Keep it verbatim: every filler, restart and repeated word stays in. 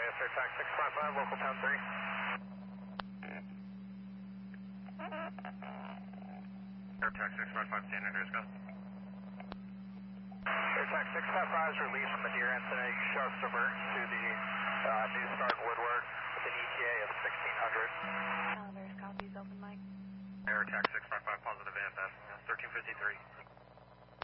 S R tax six five five, local ten three. Air tax six five five, San Andreas, go. Air tax six five five is released from the deer incident. You show us over to the uh, New Start Woodward with an E T A of sixteen hundred. Elevators, copies, open mic. Air tax six five five, positive A F F, thirteen fifty-three.